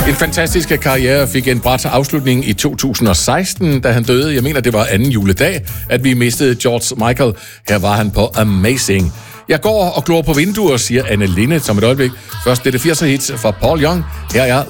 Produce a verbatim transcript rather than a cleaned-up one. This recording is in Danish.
En fantastisk karriere fik en brat afslutning i to tusind og seksten, da han døde. Jeg mener, det var anden juledag, at vi mistede George Michael. Her var han på Amazing. Jeg går og glor på vinduer, siger Anne Linnet som et øjeblik. Først det er det firser hits fra Paul Young. Her er